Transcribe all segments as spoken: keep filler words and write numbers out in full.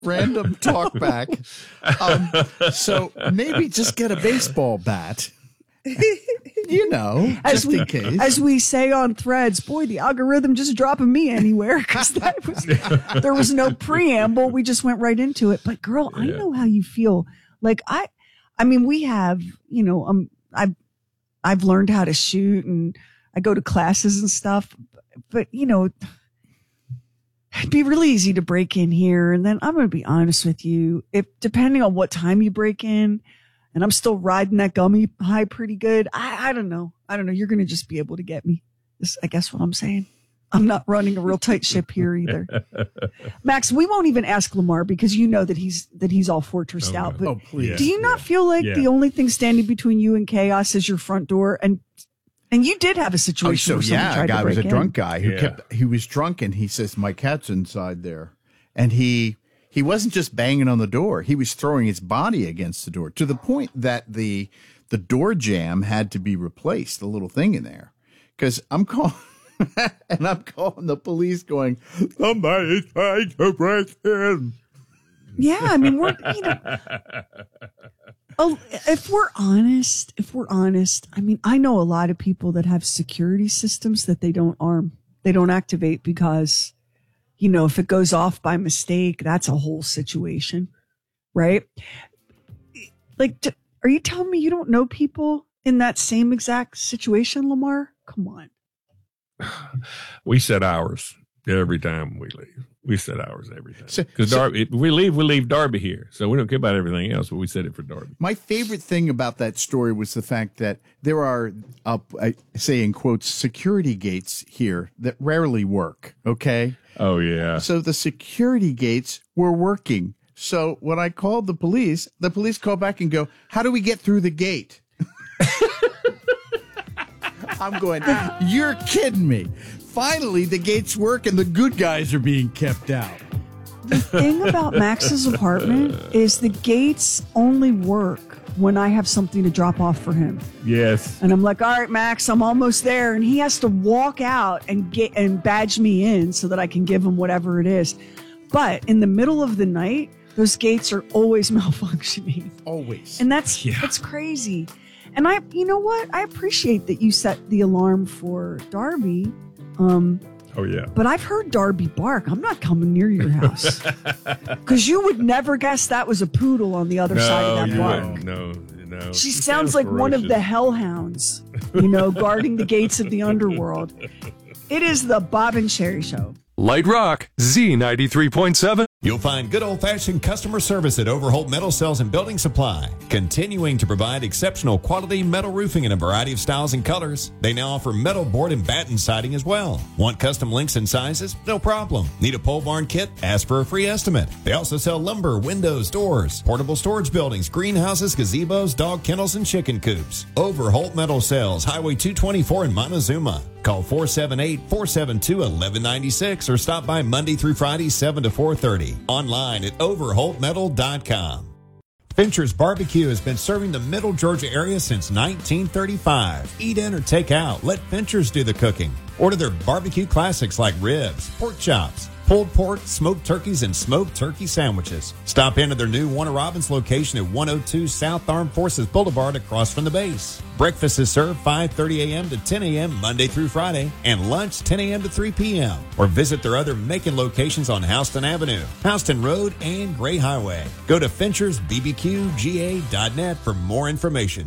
random talk back. Um, so maybe just get a baseball bat. You know, as just we, in case. As we say on Threads, boy, the algorithm just dropping me anywhere because that was there was no preamble. We just went right into it. But girl, yeah. I know how you feel. Like I, I mean, we have, you know, um, I've I've learned how to shoot and I go to classes and stuff. But you know, it'd be really easy to break in here. And then I'm going to be honest with you, if depending on what time you break in. And I'm still riding that gummy high pretty good. I, I don't know. I don't know. You're going to just be able to get me. Is, I guess what I'm saying. I'm not running a real tight ship here either. Max, we won't even ask Lamar because you know that he's that he's all fortressed oh, out. But oh, please. do you not yeah. feel like yeah. the only thing standing between you and chaos is your front door? And and you did have a Oh, situation so where someone yeah, tried a guy to break was a in. drunk guy who Yeah. kept. He was drunk and he says, "My cat's inside there," and he. He wasn't just banging on the door. He was throwing his body against the door to the point that the the door jamb had to be replaced, the little thing in there. Because I'm calling, and I'm calling the police going, somebody's trying to break in. Yeah, I mean, we're, you know, oh, if we're honest, if we're honest, I mean, I know a lot of people that have security systems that they don't arm, they don't activate because, you know, if it goes off by mistake, that's a whole situation, right? Like, are you telling me you don't know people in that same exact situation, Lamar? Come on. We set hours every time we leave. We set hours every time. Because So- so, we leave, we leave Darby here. So we don't care about everything else, but we set it for Darby. My favorite thing about that story was the fact that there are, uh, I say in quotes, security gates here that rarely work, okay? Oh, yeah. So the security gates were working. So when I called the police, the police call back and go, how do we get through the gate? I'm going, you're kidding me. Finally, the gates work and the good guys are being kept out. The thing about Max's apartment is the gates only work when I have something to drop off for him. Yes. And I'm like, all right, Max, I'm almost there. And he has to walk out and get and badge me in so that I can give him whatever it is. But in the middle of the night, those gates are always malfunctioning. Always. And that's Yeah. that's crazy. And I, you know what? I appreciate that you set the alarm for Darby. Um, Oh, yeah. but I've heard Darby bark. I'm not coming near your house. Because you would never guess that was a poodle on the other No, side of that you bark. wouldn't. No, no. She sounds like one of the hellhounds, you know, guarding the gates of the underworld. It is the Bob and Sherry Show. Light Rock, Z ninety-three point seven. You'll find good old-fashioned customer service at Overholt Metal Sales and Building Supply, continuing to provide exceptional quality metal roofing in a variety of styles and colors. They now offer metal board and batten siding as well. Want custom links and sizes? No problem. Need a pole barn kit? Ask for a free estimate. They also sell lumber, windows, doors, portable storage buildings, greenhouses, gazebos, dog kennels, and chicken coops. Overholt Metal Sales, Highway two twenty-four in Montezuma. Call four seven eight, four seven two, one one nine six or stop by Monday through Friday, seven to four thirty. Online at overholt metal dot com. Fincher's Barbecue has been serving the Middle Georgia area since nineteen thirty-five. Eat in or take out. Let Fincher's do the cooking. Order their barbecue classics like ribs, pork chops, pulled pork, smoked turkeys, and smoked turkey sandwiches. Stop in at their new Warner Robins location at one oh two South Armed Forces Boulevard across from the base. Breakfast is served five thirty a.m. to ten a.m. Monday through Friday, and lunch ten a.m. to three p.m. Or visit their other Macon locations on Houston Avenue, Houston Road, and Gray Highway. Go to Finchers B B Q G A dot net for more information.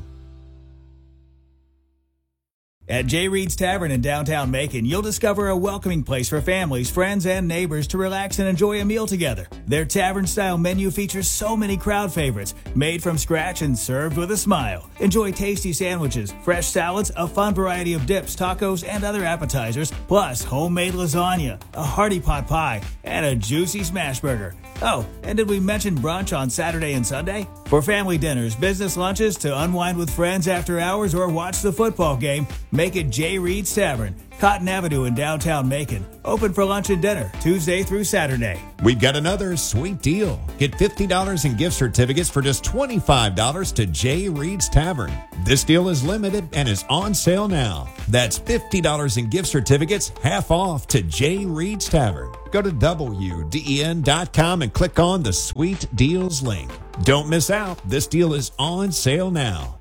At J. Reed's Tavern in downtown Macon, you'll discover a welcoming place for families, friends, and neighbors to relax and enjoy a meal together. Their tavern-style menu features so many crowd favorites, made from scratch and served with a smile. Enjoy tasty sandwiches, fresh salads, a fun variety of dips, tacos, and other appetizers, plus homemade lasagna, a hearty pot pie, and a juicy smash burger. Oh, and did we mention brunch on Saturday and Sunday? For family dinners, business lunches, to unwind with friends after hours or watch the football game, Make it J. Reed's Tavern, Cotton Avenue in downtown Macon. Open for lunch and dinner, Tuesday through Saturday. We've got another sweet deal. Get fifty dollars in gift certificates for just twenty-five dollars to J. Reed's Tavern. This deal is limited and is on sale now. That's fifty dollars in gift certificates, half off to J. Reed's Tavern. Go to W D E N dot com and click on the Sweet Deals link. Don't miss out. This deal is on sale now.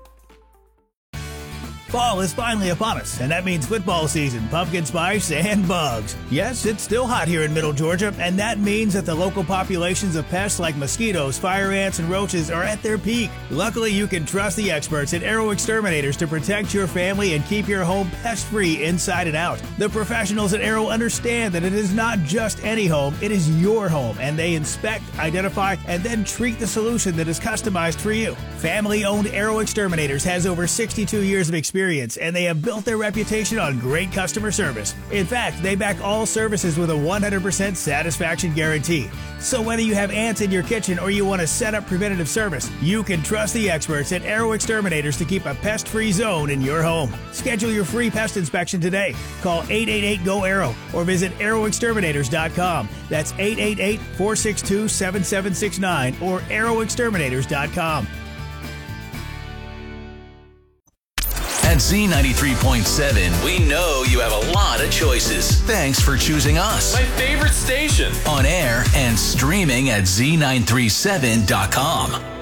Fall is finally upon us, and that means football season, pumpkin spice, and bugs. Yes, it's still hot here in Middle Georgia, and that means that the local populations of pests like mosquitoes, fire ants, and roaches are at their peak. Luckily, you can trust the experts at Arrow Exterminators to protect your family and keep your home pest-free inside and out. The professionals at Arrow understand that it is not just any home, it is your home, and they inspect, identify, and then treat the solution that is customized for you. Family-owned Arrow Exterminators has over sixty-two years of experience, and they have built their reputation on great customer service. In fact, they back all services with a one hundred percent satisfaction guarantee. So whether you have ants in your kitchen or you want to set up preventative service, you can trust the experts at Arrow Exterminators to keep a pest-free zone in your home. Schedule your free pest inspection today. Call eight eight eight, G O, ARROW or visit arrow exterminators dot com. That's eight eight eight, four six two, seven seven six nine or arrow exterminators dot com. At Z ninety-three point seven, we know you have a lot of choices. Thanks for choosing us. My favorite station. On air and streaming at Z nine three seven dot com.